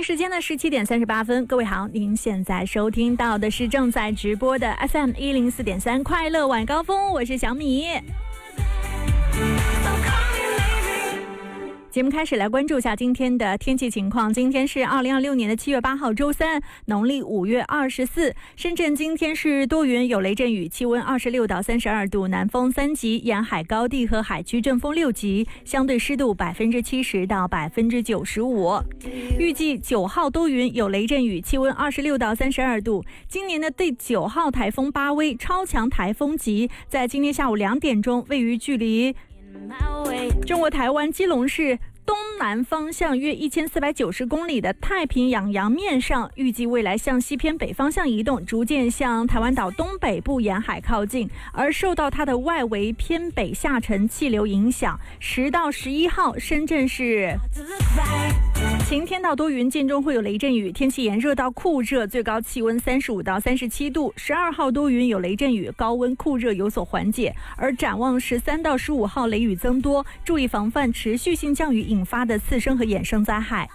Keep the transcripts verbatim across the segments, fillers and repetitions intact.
时间呢十七点三十八分，各位好，您现在收听到的是正在直播的 F M 一零四点三快乐晚高峰，我是小米。节目开始来关注一下今天的天气情况。今天是二零二六年的七月八号周三，农历五月二十四。深圳今天是多云有雷阵雨，气温二十六到三十二度，南风三级，沿海高地和海区阵风六级，相对湿度百分之七十到百分之九十五。预计九号多云有雷阵雨，气温二十六到三十二度。今年的第九号台风巴威超强台风级，在今天下午两点钟，位于距离中国台湾基隆市东南方向约一千四百九十公里的太平洋洋面上，预计未来向西偏北方向移动，逐渐向台湾岛东北部沿海靠近。而受到它的外围偏北下沉气流影响，十到十一号深圳市晴天到多云，间中会有雷阵雨，天气炎热到酷热，最高气温三十五到三十七度。十二号多云有雷阵雨，高温酷热有所缓解。而展望十三到十五号雷雨增多，注意防范持续性降雨引发的次生和衍生灾害。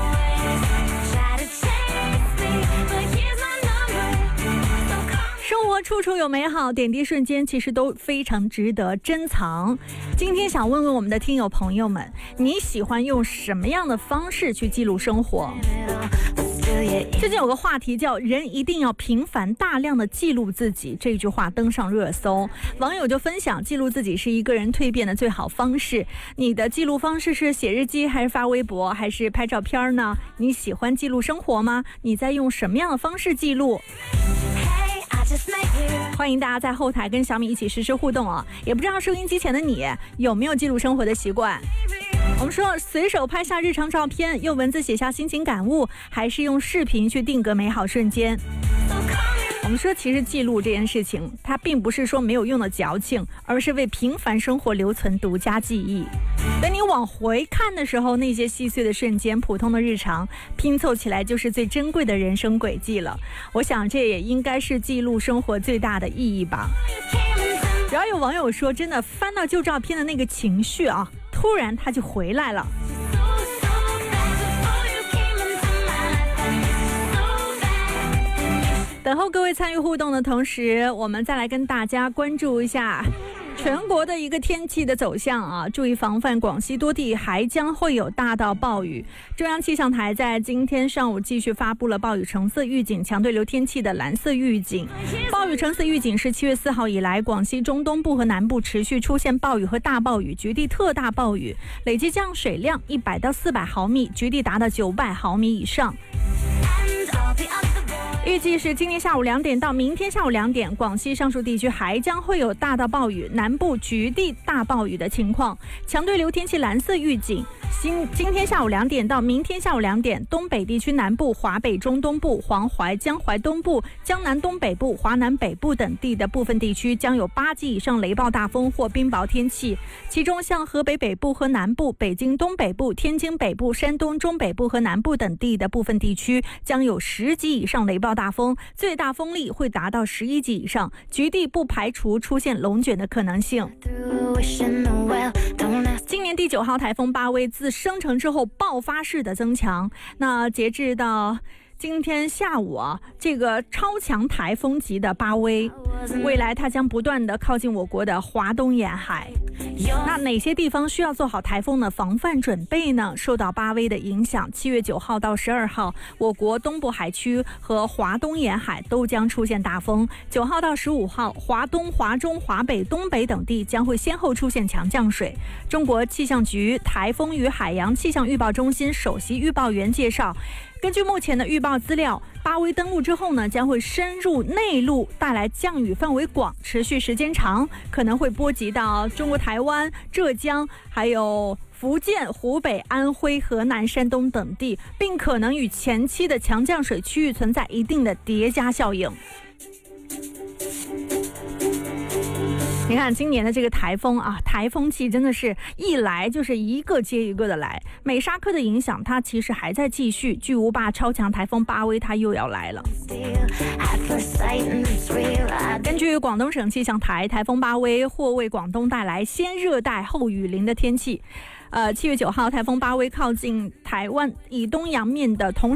生活处处有美好，点滴瞬间其实都非常值得珍藏。今天想问问我们的听友朋友们，你喜欢用什么样的方式去记录生活？最近有个话题叫人一定要频繁大量的记录自己，这句话登上热搜，网友就分享记录自己是一个人蜕变的最好方式。你的记录方式是写日记还是发微博还是拍照片呢？你喜欢记录生活吗？你在用什么样的方式记录？欢迎大家在后台跟小米一起实时互动啊！也不知道收音机前的你有没有记录生活的习惯？我们说随手拍下日常照片，用文字写下心情感悟，还是用视频去定格美好瞬间？我们说其实记录这件事情，它并不是说没有用的矫情，而是为平凡生活留存独家记忆。等你往回看的时候，那些细碎的瞬间，普通的日常拼凑起来就是最珍贵的人生轨迹了。我想这也应该是记录生活最大的意义吧。然后有网友说，真的翻到旧照片的那个情绪啊，突然它就回来了。等候各位参与互动的同时，我们再来跟大家关注一下全国的一个天气的走向啊，注意防范广西多地还将会有大到暴雨。中央气象台在今天上午继续发布了暴雨橙色预警、强对流天气的蓝色预警。暴雨橙色预警是七月四号以来广西中东部和南部持续出现暴雨和大暴雨，局地特大暴雨，累计降水量一百到四百毫米，局地达到九百毫米以上。预计是今天下午两点到明天下午两点，广西上述地区还将会有大到暴雨，南部局地大暴雨的情况。强对流天气蓝色预警，今今天下午两点到明天下午两点，东北地区南部、华北中东部、黄淮、江淮东部、江南东北部、华南北部等地的部分地区将有八级以上雷暴大风或冰雹天气，其中像河北北部和南部、北京东北部、天津北部、山东中北部和南部等地的部分地区将有十级以上雷暴大风，最大风力会达到十一级以上，局地不排除出现龙卷的可能性。今年第九号台风巴威自生成之后爆发式的增强，那截至到今天下午啊，这个超强台风级的巴威，未来它将不断的靠近我国的华东沿海。那哪些地方需要做好台风的防范准备呢？受到巴威的影响，七月九号到十二号，我国东部海区和华东沿海都将出现大风。九号到十五号，华东、华中、华北、东北等地将会先后出现强降水。中国气象局台风与海洋气象预报中心首席预报员介绍，根据目前的预报资料，巴威登陆之后呢，将会深入内陆，带来降雨范围广，持续时间长，可能会波及到中国台湾、浙江，还有福建、湖北、安徽、河南、山东等地，并可能与前期的强降水区域存在一定的叠加效应。你看今年的这个台风啊，台风季真的是一来就是一个接一个的来。美沙克的影响它其实还在继续，巨无霸超强台风巴威它又要来了。根据广东省气象台，台风巴威或为广东带来先热带后雨林的天气。呃，七月九号，台风巴威靠近台湾以东洋面的同